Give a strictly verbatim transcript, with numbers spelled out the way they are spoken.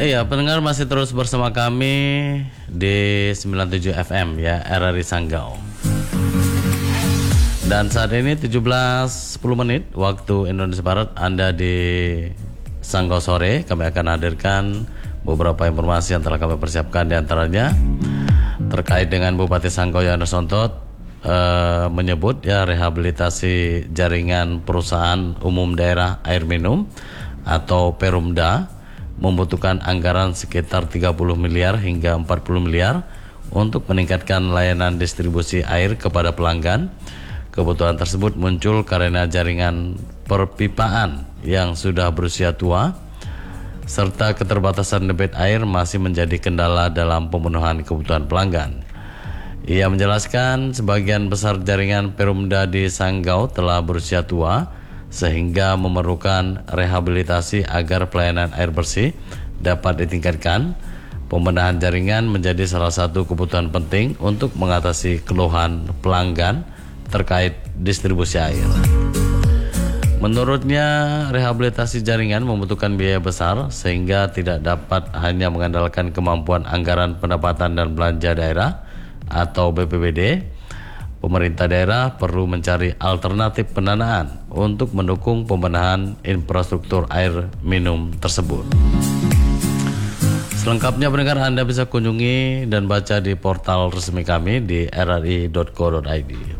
Iya, pendengar masih terus bersama kami di sembilan puluh tujuh F M ya, R R I Sanggau. Dan saat ini tujuh belas sepuluh menit waktu Indonesia Barat, Anda di Sanggau sore. Kami akan hadirkan beberapa informasi yang telah kami persiapkan, di antaranya terkait dengan Bupati Sanggau Yohanes Sontot eh, menyebut ya rehabilitasi jaringan perusahaan umum daerah air minum atau Perumda membutuhkan anggaran sekitar tiga puluh miliar hingga empat puluh miliar untuk meningkatkan layanan distribusi air kepada pelanggan. Kebutuhan tersebut muncul karena jaringan perpipaan yang sudah berusia tua serta keterbatasan debit air masih menjadi kendala dalam pemenuhan kebutuhan pelanggan. Ia menjelaskan sebagian besar jaringan Perumda di Sanggau telah berusia tua sehingga memerlukan rehabilitasi agar pelayanan air bersih dapat ditingkatkan. Pembenahan jaringan menjadi salah satu kebutuhan penting untuk mengatasi keluhan pelanggan terkait distribusi air. Menurutnya, rehabilitasi jaringan membutuhkan biaya besar sehingga tidak dapat hanya mengandalkan kemampuan anggaran pendapatan dan belanja daerah atau B P B D. Pemerintah daerah perlu mencari alternatif pendanaan untuk mendukung pembenahan infrastruktur air minum tersebut. Selengkapnya pendengar Anda bisa kunjungi dan baca di portal resmi kami di r r i dot co dot i d.